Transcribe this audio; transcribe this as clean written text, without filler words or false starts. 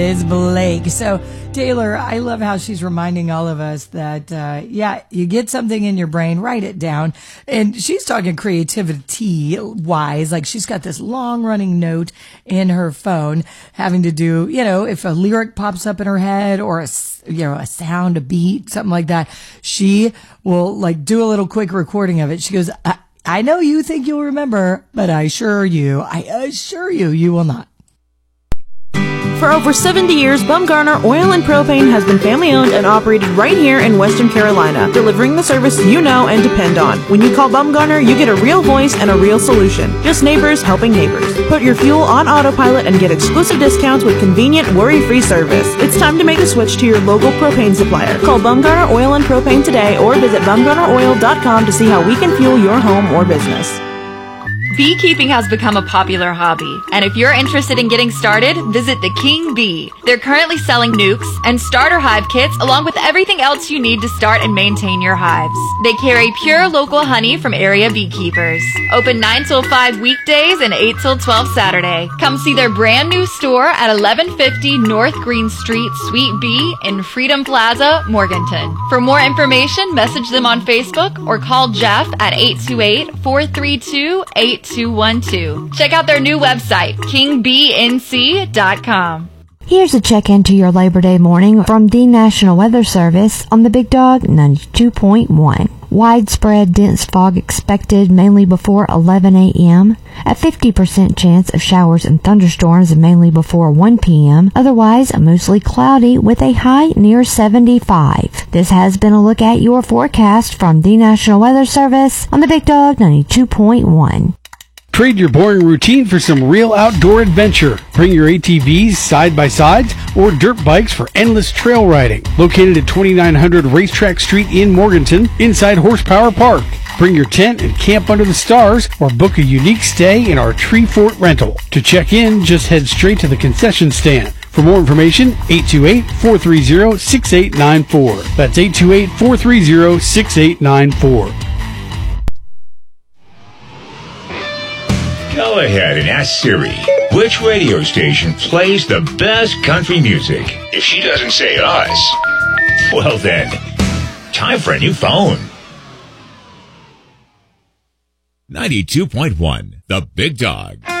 is Blake. So, Taylor, I love how she's reminding all of us that, you get something in your brain, write it down. And she's talking creativity wise. Like, she's got this long running note in her phone having to do, if a lyric pops up in her head or a sound, a beat, something like that, she will do a little quick recording of it. She goes, I know you think you'll remember, but I assure you, you will not. For over 70 years, Bumgarner Oil and Propane has been family-owned and operated right here in Western Carolina, delivering the service you know and depend on. When you call Bumgarner, you get a real voice and a real solution. Just neighbors helping neighbors. Put your fuel on autopilot and get exclusive discounts with convenient, worry-free service. It's time to make the switch to your local propane supplier. Call Bumgarner Oil and Propane today or visit bumgarneroil.com to see how we can fuel your home or business. Beekeeping has become a popular hobby, and if you're interested in getting started, visit the King Bee. They're currently selling nukes and starter hive kits along with everything else you need to start and maintain your hives. They carry pure local honey from area beekeepers. Open 9 till 5 weekdays and 8 till 12 Saturday. Come see their brand new store at 1150 North Green Street, Suite B in Freedom Plaza, Morganton. For more information, message them on Facebook or call Jeff at 828-432-8212. Check out their new website, kingbnc.com. Here's a check into your Labor Day morning from the National Weather Service on the Big Dog 92.1. Widespread dense fog expected mainly before 11 a.m. A 50% chance of showers and thunderstorms mainly before 1 p.m. Otherwise, mostly cloudy with a high near 75. This has been a look at your forecast from the National Weather Service on the Big Dog 92.1. Trade your boring routine for some real outdoor adventure. Bring your ATVs, side-by-sides, or dirt bikes for endless trail riding. Located at 2900 Racetrack Street in Morganton, inside Horsepower Park. Bring your tent and camp under the stars, or book a unique stay in our Tree Fort rental. To check in, just head straight to the concession stand. For more information, 828-430-6894. That's 828-430-6894. Go ahead and ask Siri, which radio station plays the best country music? If she doesn't say us, well then, time for a new phone. 92.1, The Big Dog.